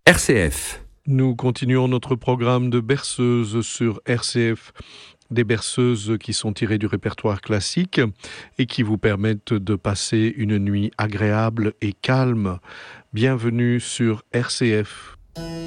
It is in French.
RCF. Nous continuons notre programme de berceuses sur RCF, des berceuses qui sont tirées du répertoire classique et qui vous permettent de passer une nuit agréable et calme. Bienvenue sur RCF.